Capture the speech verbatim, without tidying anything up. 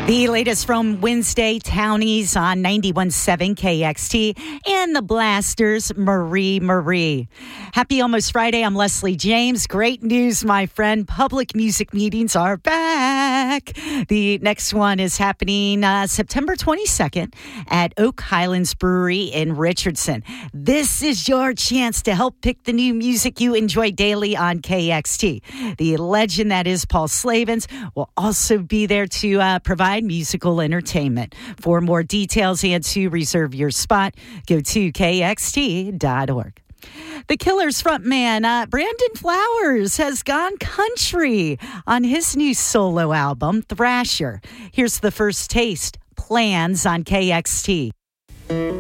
The latest from Wednesday Townies on ninety-one point seven K X T and the Blasters, Marie Marie. Happy almost Friday. I'm Leslie James. Great news, my friend. Public music meetings are back. The next one is happening uh, September twenty-second at Oak Highlands Brewery in Richardson. This is your chance to help pick the new music you enjoy daily on K X T. The legend that is Paul Slavens will also be there to uh, provide musical entertainment. For more details and to reserve your spot, go to K X T dot org. The Killers frontman uh, Brandon Flowers has gone country on his new solo album, Thrasher. Here's the first taste, Plans on K X T.